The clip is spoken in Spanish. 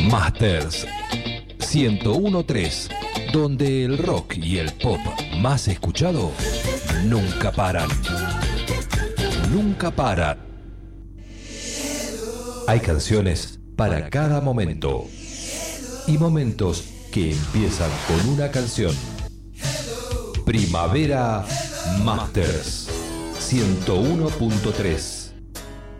Masters 101.3, donde el rock y el pop más escuchado nunca paran. Nunca paran. Hay canciones para cada momento y momentos que empiezan con una canción. Primavera Masters 101.3.